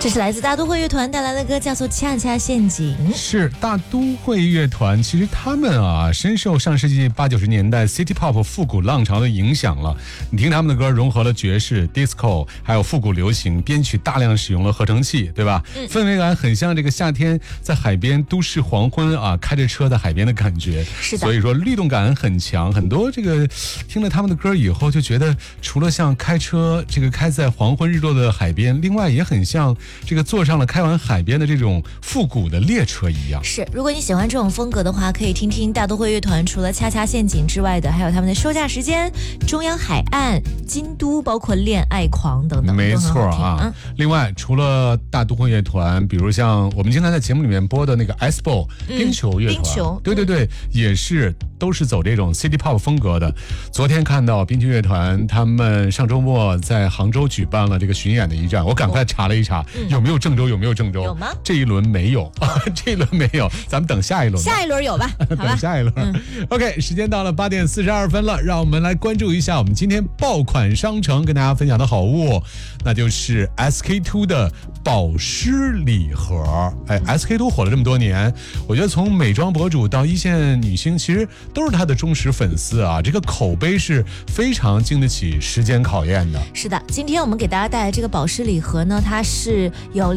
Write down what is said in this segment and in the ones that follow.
这是来自大都会乐团带来的歌，叫做《恰恰陷阱》。 是大都会乐团，其实他们深受上世纪80、90年代 City Pop 复古浪潮的影响了。你听他们的歌，融合了爵士、disco， 还有复古流行，编曲大量使用了合成器，对吧？氛围感很像这个夏天在海边都市黄昏开着车在海边的感觉。 是的， 所以说律动感很强。很多这个听了他们的歌以后，就觉得除了像开车这个开在黄昏日落的海边，另外也很像这个坐上了开往海边的这种复古的列车一样。 是，如果你喜欢这种风格的话，可以听听大都会乐团除了恰恰陷阱之外的，还有他们的休假时间、中央海岸、京都，包括恋爱狂等等。 没错另外除了大都会乐团，比如像我们经常在节目里面播的那个 S-Ball 冰球乐团， 冰球， 对，也是都是走这种 City Pop 风格的。昨天看到冰球乐团他们上周末在杭州举办了这个巡演的一站，我赶快查了一查，有没有郑州？ 有吗？ 这一轮没有这一轮没有，咱们等下一轮吧。 下一轮有吧？ 等下一轮。OK， 时间到了8点42分了，让我们来关注一下我们今天爆款商城跟大家分享的好物，那就是 SK-II 的保湿礼盒。SK-II 火了这么多年，我觉得从美妆博主到一线女星，其实都是他的忠实粉丝啊。这个口碑是非常经得起时间考验的。 是的，今天我们给大家带来这个保湿礼盒呢，它是有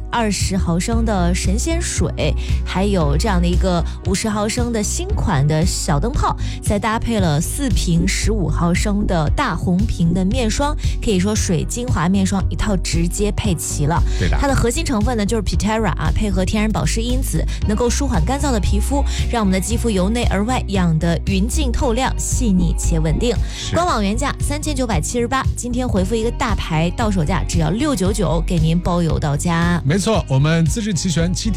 220毫升的神仙水，还有这样的一个50毫升的新款的小灯泡，再搭配了4瓶15毫升的大红瓶的面霜，可以说水精华面霜一套直接配齐了。 对的， 它的核心成分呢就是 Pitera 配合天然保湿因子，能够舒缓干燥的皮肤，让我们的肌肤由内而外养得匀净透亮、细腻且稳定。官网原价3978，今天回复一个大牌，到手价只要699，给您包邮到家。 没错，我们资质齐全，7天